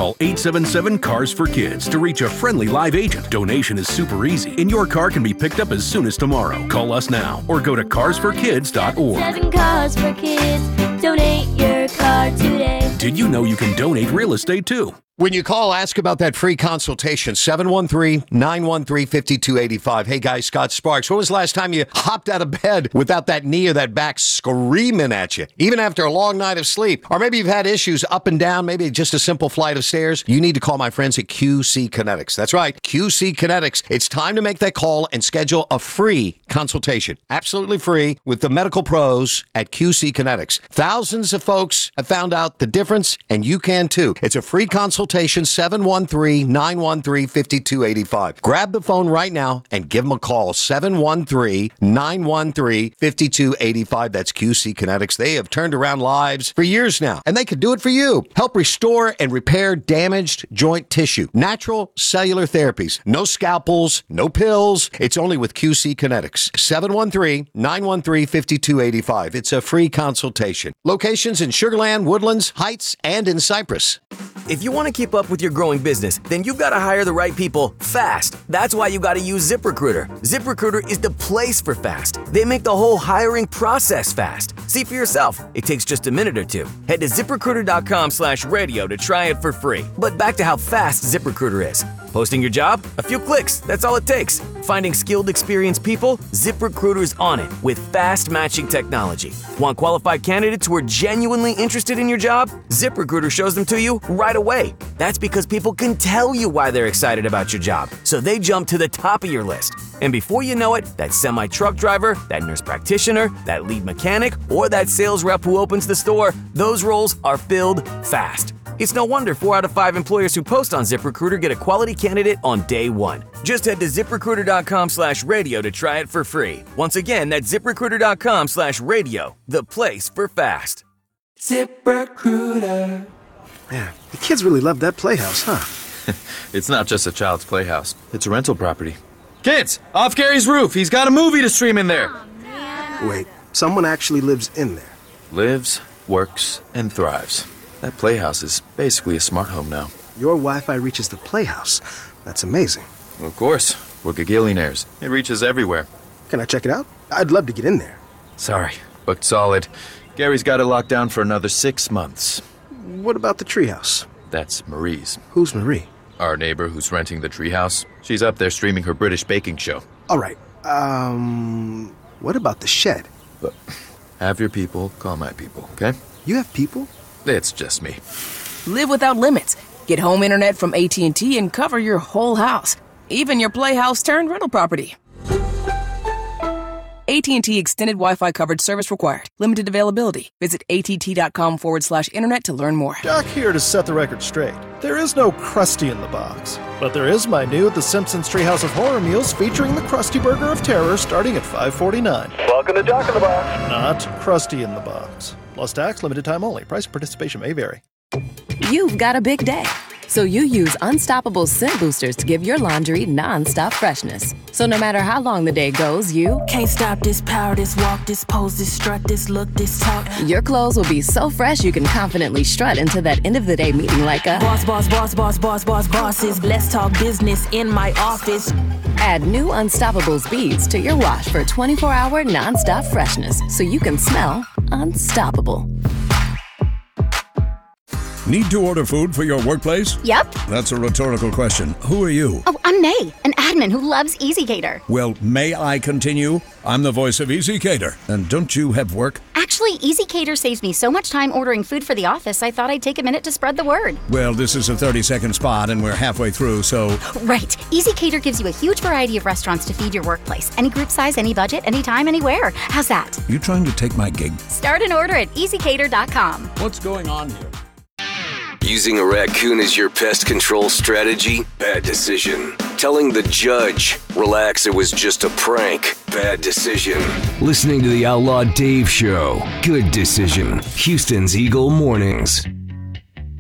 Call 877-CARS-FOR-KIDS to reach a friendly live agent. Donation is super easy, and your car can be picked up as soon as tomorrow. Call us now or go to carsforkids.org. 7 Cars for Kids. Donate your car today. Did you know you can donate real estate too? When you call, ask about that free consultation, 713-913-5285. Hey, guys, Scott Sparks. When was the last time you hopped out of bed without that knee or that back screaming at you, even after a long night of sleep? Or maybe you've had issues up and down, maybe just a simple flight of stairs. You need to call my friends at QC Kinetics. That's right, QC Kinetics. It's time to make that call and schedule a free consultation. Absolutely free with the medical pros at QC Kinetics. Thousands of folks have found out the difference, and you can too. It's a free consultation, 713-913-5285. Grab the phone right now and give them a call, 713-913-5285. That's QC Kinetics. They have turned around lives for years now, and they could do it for you. Help restore and repair damaged joint tissue. Natural cellular therapies. No scalpels, no pills. It's only with QC Kinetics. 713-913-5285. It's a free consultation. Locations in Sugar Land, Woodlands, Heights, and in Cypress. If you want to keep up with your growing business, then you've got to hire the right people fast. That's why you got to use ZipRecruiter. ZipRecruiter is the place for fast. They make the whole hiring process fast. See for yourself. It takes just a minute or two. Head to ZipRecruiter.com/radio to try it for free. But back to how fast ZipRecruiter is. Posting your job? A few clicks. That's all it takes. Finding skilled, experienced people? ZipRecruiter's on it with fast matching technology. Want qualified candidates who are genuinely interested in your job? ZipRecruiter shows them to you right away. That's because people can tell you why they're excited about your job, so they jump to the top of your list. And before you know it, that semi-truck driver, that nurse practitioner, that lead mechanic, or that sales rep who opens the store, those roles are filled fast. It's no wonder 4 out of 5 employers who post on ZipRecruiter get a quality candidate on day one. Just head to ZipRecruiter.com/radio to try it for free. Once again, that's ZipRecruiter.com/radio, the place for fast. ZipRecruiter. Man, the kids really love that playhouse, huh? It's not just a child's playhouse. It's a rental property. Kids, off Gary's roof. He's got a movie to stream in there. Wait, someone actually lives in there? Lives, works, and thrives. That playhouse is basically a smart home now. Your Wi-Fi reaches the playhouse. That's amazing. Of course. We're gagillionaires. It reaches everywhere. Can I check it out? I'd love to get in there. Sorry, booked solid. Gary's got it locked down for another 6 months. What about the treehouse? That's Marie's. Who's Marie? Our neighbor who's renting the treehouse. She's up there streaming her British baking show. All right. What about the shed? But have your people call my people, okay? You have people? It's just me. Live without limits. Get home internet from AT&T and cover your whole house, even your playhouse turned rental property. AT&T Extended Wi-Fi coverage service required. Limited availability. Visit att.com/internet to learn more. Doc here to set the record straight. There is no Krusty in the box, but there is my new The Simpsons Treehouse of Horror meals featuring the Krusty Burger of Terror starting at $5.49. Welcome to Doc in the Box. Not Krusty in the box. Plus tax, limited time only. Price and participation may vary. You've got a big day, so you use Unstoppable Scent Boosters to give your laundry non-stop freshness. So no matter how long the day goes, you can't stop this power, this walk, this pose, this strut, this look, this talk. Your clothes will be so fresh you can confidently strut into that end of the day meeting like a boss, boss, boss, boss, boss, boss, bosses. Let's talk business in my office. Add new Unstoppables beads to your wash for 24-hour non-stop freshness so you can smell unstoppable. Need to order food for your workplace? Yep. That's a rhetorical question. Who are you? Oh, I'm May, an admin who loves EasyCater. Well, may I continue? I'm the voice of EasyCater. And don't you have work? Actually, EasyCater saves me so much time ordering food for the office, I thought I'd take a minute to spread the word. Well, this is a 30-second spot, and we're halfway through, so... Right. EasyCater gives you a huge variety of restaurants to feed your workplace. Any group size, any budget, anytime, anywhere. How's that? You trying to take my gig? Start an order at EasyCater.com. What's going on here? Using a raccoon as your pest control strategy? Bad decision. Telling the judge, relax, it was just a prank. Bad decision. Listening to the Outlaw Dave Show? Good decision. Houston's Eagle Mornings.